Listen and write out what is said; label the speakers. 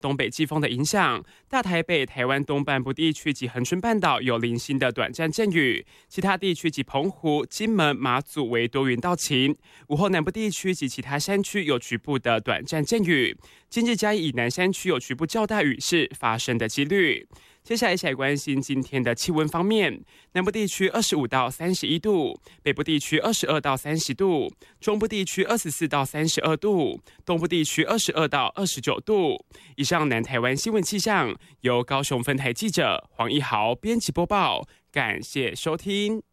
Speaker 1: 东北季风的影响，大台北、台湾东半部地区及恒春半岛有零星的短暂阵雨，其他地区及澎湖、金门、马祖为多云到晴。午后南部地区及其他山区有局部的短暂阵雨，今日嘉义以南山区有局部较大雨势发生的几率。接下来一起来关心今天的气温方面，南部地区25到31度，北部地区22到30度，中部地区24到32度，东部地区22到29度。以上南台湾新闻气象由高雄分台记者黄一豪编辑播报，感谢收听。